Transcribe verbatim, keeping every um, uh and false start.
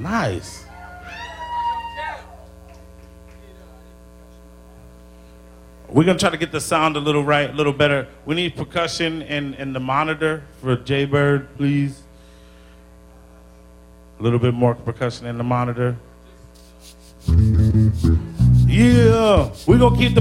Nice. We're gonna try to get the sound a little right, a little better. We need percussion in, in the monitor for Jay Bird, please. A little bit more percussion in the monitor. Yeah, we're gonna keep the